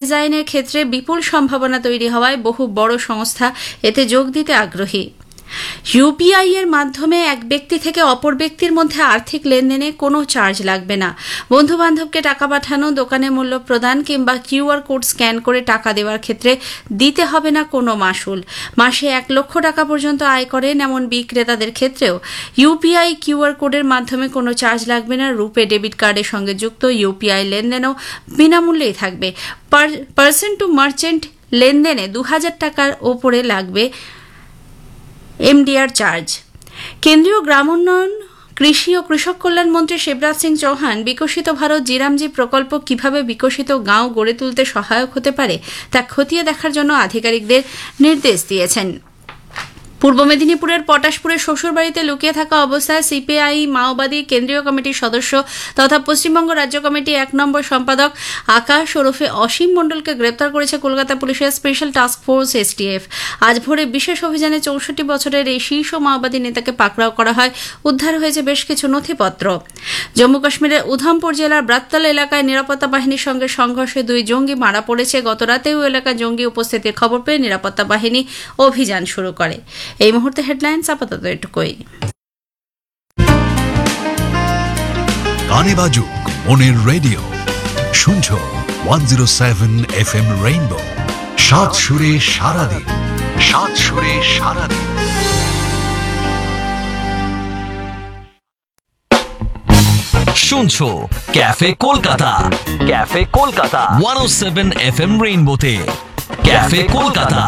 ডিজাইনের ক্ষেত্রে বিপুল সম্ভাবনা তৈরি হওয়ায় বহু বড় সংস্থা এতে যোগ দিতে আগ্রহী। ইউপিআই এর মাধ্যমে এক ব্যক্তি থেকে অপর ব্যক্তির মধ্যে আর্থিক লেনদেনে কোনো চার্জ লাগবে না। বন্ধু বান্ধবকে টাকা পাঠানো, দোকানে মূল্য প্রদান কিংবা কিউআর কোড স্ক্যান করে টাকা দেওয়ার ক্ষেত্রে দিতে হবে না কোনো মাসুল। মাসে 1 লক্ষ টাকা পর্যন্ত আয় করেন এমন বিক্রেতাদের ক্ষেত্রেও ইউপিআই কিউআর কোডের মাধ্যমে কোনো চার্জ লাগবে না। রুপে ডেবিট কার্ডের সঙ্গে যুক্ত ইউপিআই লেনদেনও বিনামূল্যেই থাকবে। পার্সন টু মার্চেন্ট লেনদেনে 2000 টাকার ওপরে লাগবে এমডিআর চার্জ। কেন্দ্রীয় গ্রামোন্নয়ন, কৃষি ও কৃষক কল্যাণ মন্ত্রী শিবরাজ সিং চৌহান বিকশিত ভারত জিরামজি প্রকল্প কিভাবে বিকশিত গাঁও গড়ে তুলতে সহায়ক হতে পারে তা খতিয়ে দেখার জন্য আধিকারিকদের নির্দেশ দিয়েছেন। পূর্ব মেদিনীপুরের পটাশপুরের শ্বশুরবাড়িতে লুকিয়ে থাকা অবস্থায় সিপিআই মাওবাদী কেন্দ্রীয় কমিটির সদস্য তথা পশ্চিমবঙ্গ রাজ্য কমিটি 1 নম্বর সম্পাদক আকাশ ওরফে অসীম মণ্ডলকে গ্রেপ্তার করেছে কলকাতা পুলিশের স্পেশাল টাস্ক ফোর্স এসটিএফ। আজ ভোরে বিশেষ অভিযানে 64 বছরের এই শীর্ষ মাওবাদী নেতাকে পাকড়াও করা হয়। উদ্ধার হয়েছে বেশ কিছু নথিপত্র। জম্মু কাশ্মীরের উধমপুর জেলার ব্রাত্তাল এলাকায় নিরাপত্তা বাহিনীর সঙ্গে সংঘর্ষে 2 জঙ্গি মারা পড়েছে। গত রাতেও এলাকায় জঙ্গি উপস্থিতির খবর পেয়ে নিরাপত্তা বাহিনী অভিযান শুরু করে। এই মুহূর্তে হেডলাইন্স আপাতত এটুকুই। গানে বাজুক মনের রেডিও, শুনছো 107 FM রেইনবো। 7 সুরে সারাদিন, 7 সুরে সারাদিন। শুনছো cafe Kolkata, cafe Kolkata 107 FM রেইনবোতে। Cafe Kolkata.